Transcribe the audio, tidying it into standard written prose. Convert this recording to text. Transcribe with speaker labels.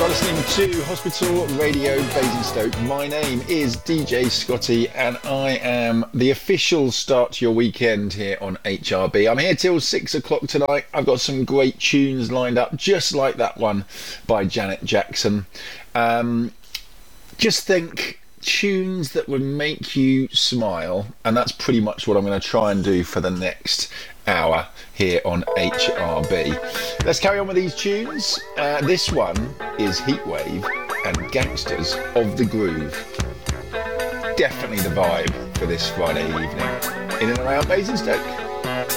Speaker 1: are listening to Hospital Radio Basingstoke. My name is DJ Scotty and I am the official start to your weekend here on HRB. I'm here till 6 o'clock tonight. I've got some great tunes lined up, just like that one by Janet Jackson. Just think, tunes that would make you smile, and that's pretty much what I'm going to try and do for the next hour here on HRB. Let's carry on with these tunes. This one is Heatwave and Gangsters of the Groove. Definitely the vibe for this Friday evening in and around Basingstoke.